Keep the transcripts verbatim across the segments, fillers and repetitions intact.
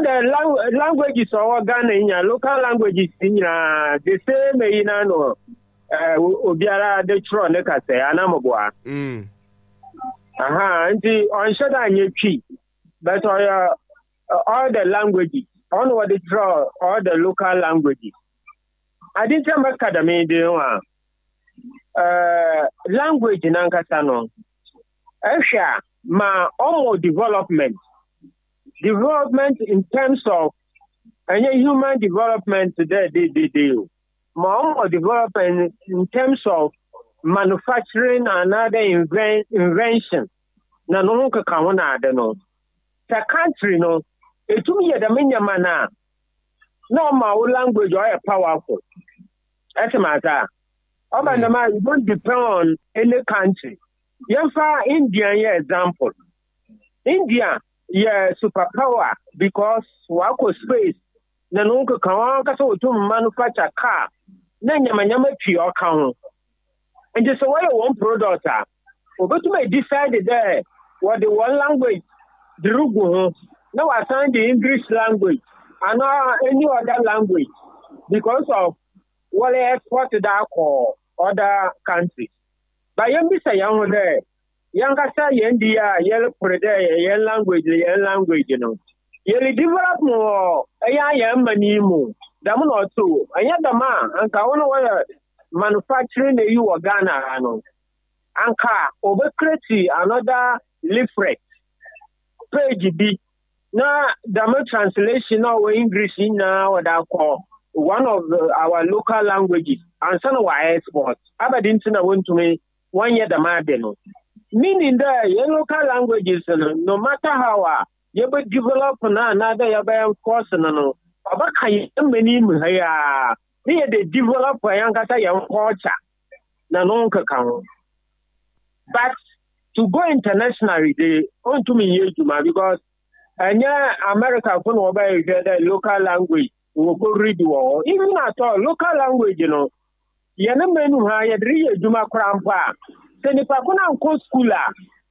the lang- languages or Ghana in your local languages in uh, the same in no uh Obiara de Tro Neka say Anamogwa. Mm. Aha, and the on Shada and Chi. But uh, all the languages, on what they draw, all the local languages. I didn't tell my academy the one. Uh, language in Ankasano. Asia, my own development. Development in terms of any human development today, they do. My own development in terms of manufacturing and other inven- invention. Na no ka kawana de no. The country no, it to me the menya mana. No ma language or powerful. That's a matter. Over the man, you don't depend on any country. You for India, yeah, example. India, yeah, superpower because wako space. Na nunka kawan kaso to manufacture car. Na nyama nyama pure kan. And just why one product ah. But to me decide there what the one language Drugu. Now I sign the English language and not any other language because of what they export that for other countries. But you miss a young there. Young Kasa India, yellow for there, yellow language, yellow language, you know. You develop more, a young manimu, Damun or two, and yet the man, and Kawana manufacturing the U of Ghana, I know. Anka, Obekreti, another leaflet, page B. Now, the translation now English in now what I call one of the, our local languages, and some of our exports. Aberdeen went to me one year the Madeno. Meaning that your local languages, no matter how you will develop another you course, no, about many here, they develop a young culture. Nanonka count. But to go internationally, they want to me because and yeah, America can obey the local language. We will go read the war. Even at all, local language, you know. Yana menu ha ya dri Juma Krampa. Seni pa kuna ko skoola.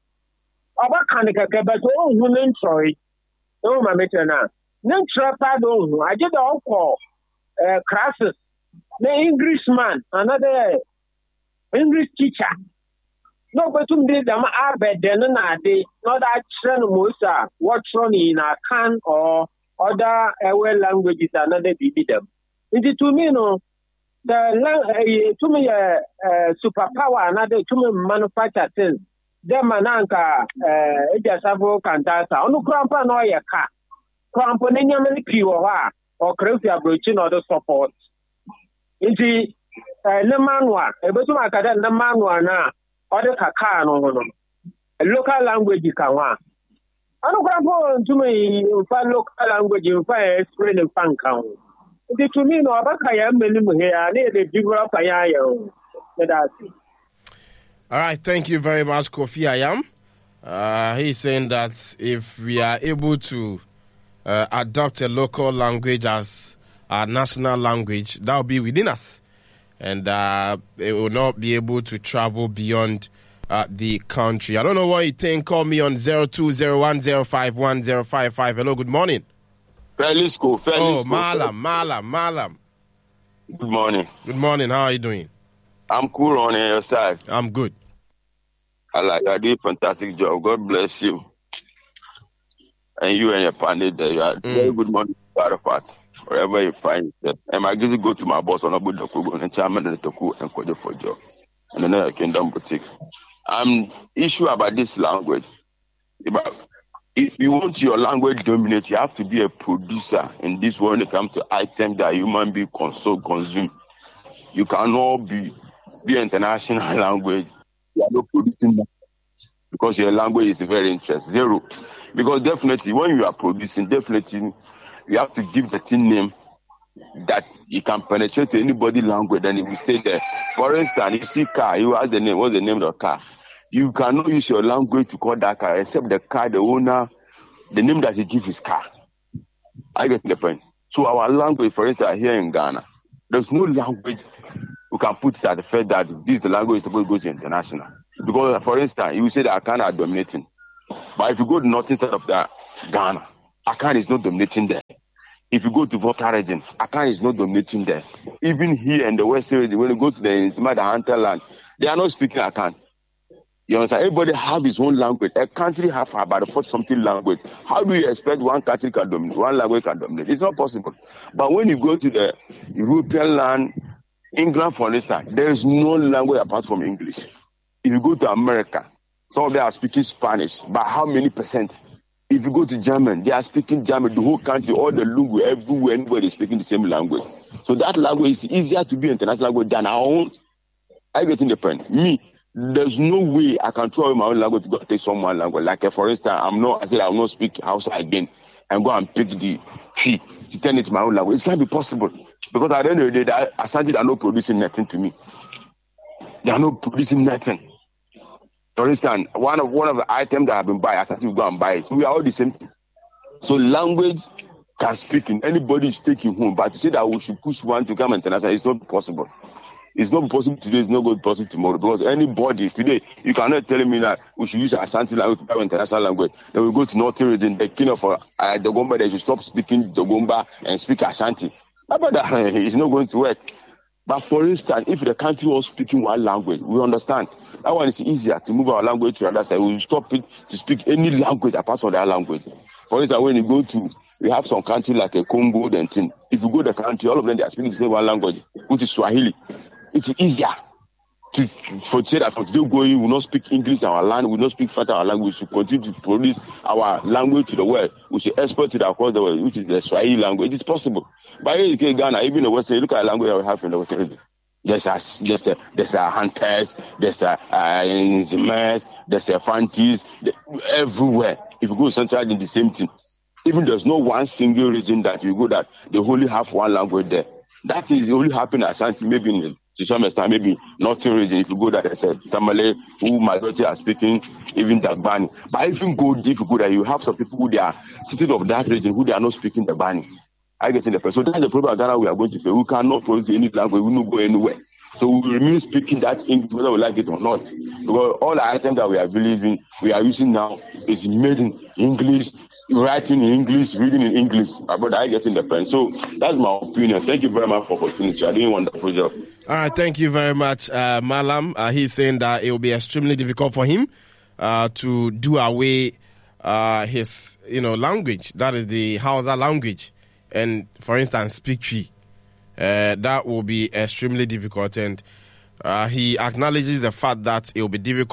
Oba kanika ke but o hu ntroy. O ma metena. Ntra pa do hu. Aje da okọ eh classes. The Englishman, another English teacher. No, but to me, them are better than I did. Not that trend Musa, what's wrong in a can or other away languages, another baby them. It is to me, no, the uh, to me, uh, superpower, another to me, manufacture things. Them mananka, uh, just have a cantata. On the grandpa, no, ya car. Grandpa, any many people or crazy approaching other support. It is the manwa, a better like the manwa now. Other kaka no no. Local language kawa. Ano grandpa to me fa local language fa explain in fan kan. It to me no abaka ya menu here na dey develop ya ya. All right, thank you very much, Kofi Ayam. Uh, he's saying that if we are able to uh, adopt a local language as our national language, that will be within us. And uh, it will not be able to travel beyond uh, the country. I don't know what you think. Call me on zero two zero one zero five one zero five five. Hello, good morning. Felisco, Felisco. Oh, Malam, Malam, Malam. Good morning. Good morning. How are you doing? I'm cool on your side. I'm good. I like you doing a fantastic job. God bless you. And you and your partner there, you are mm. very good morning, part. Wherever you find it. And I give go to my boss on a good document and chairman and Toku and Kojo for job. And then I can down boutique. Um issue about this language. If you want your language dominate, you have to be a producer in this when it comes to items that human being consume consume. You cannot be be international language. You are not producing that because your language is very interesting. Zero. Because definitely when you are producing, definitely you have to give the thing name that you can penetrate to anybody's language and it will stay there. For instance, you see car, you ask the name, what's the name of the car? You cannot use your language to call that car except the car, the owner, the name that you give is car. I get the point. So our language, for instance, here in Ghana, there's no language we can put it at the fact that this the language is supposed to go to international. Because, for instance, you say that Ghana are dominating. But if you go to northern side of that, Ghana, Akan is not dominating there. If you go to Volta region, Akan is not dominating there. Even here in the Western region, when you go to the Nzima hinterland, they are not speaking Akan. You understand? Everybody have his own language. A country have about forty something language. How do you expect one country can dominate, one language can dominate? It's not possible. But when you go to the European land, England, for instance, there is no language apart from English. If you go to America, some of them are speaking Spanish, but how many percent? If you go to German, they are speaking German. The whole country, all the language, everywhere, anybody is speaking the same language. So that language is easier to be international language than our own. I get in the point. Me, there's no way I can throw away my own language to go take someone's language. Like, uh, for instance, I'm not, I said I will not speak Hausa again and go and pick the T to turn it to my own language. It can't be possible. Because at the end of the day, Asante are not producing nothing to me. They are not producing nothing. For instance, one of one of the items that have been bought, Asante will go and buy it. So we are all the same thing. So language can speak in anybody is taking home. But to say that we should push one to come international, it's not possible. It's not possible today, it's not going to be possible tomorrow. Because anybody today, you cannot tell me that we should use Asante language to have international language. Then we go to Northern region, the king of uh, Dagomba, they should stop speaking Dagomba and speak Asante. But that it's not going to work. But for instance, if the country was speaking one language, we understand. That one is easier to move our language to another side. We will stop it to speak any language apart from that language. For instance, when you go to, we have some country like a Congo, then thing. If you go to the country, all of them they are speaking the same one language, which is Swahili. It's easier to for say that from today going, we will not speak English in our land, we will not speak French in our language. We should continue to produce our language to the world. We should export it across the world, which is the Swahili language. It is possible. But in Ghana, even the Western, look at the language that we have in the Western region. There's a, there's a, there's a hunters, there's a uh, Nzimas, there's a Fantis, everywhere. If you go to Central region, the same thing. Even there's no one single region that you go that they only have one language there. That is only happening at Asante, maybe in, to some extent, maybe Northern region. If you go there, there's a Tamale who majority are speaking, even Dagbani. But if you go deep, you go there, you have some people who they are sitting of that region who they are not speaking Dagbani. I get in the person. So that's the problem Ghana we are going to face. We cannot produce any language, we will not go anywhere. So we will remain speaking that English, whether we like it or not. Because all the items that we are believing, we are using now is made in English, writing in English, reading in English. But I get in the pen. So that's my opinion. Thank you very much for the opportunity. You are doing a wonderful job. All right, thank you very much, uh, Malam. Uh, he's saying that it will be extremely difficult for him uh, to do away uh, his, you know, language. That is the Hausa language. And, for instance, speak Twi. Uh, that will be extremely difficult. And uh, he acknowledges the fact that it will be difficult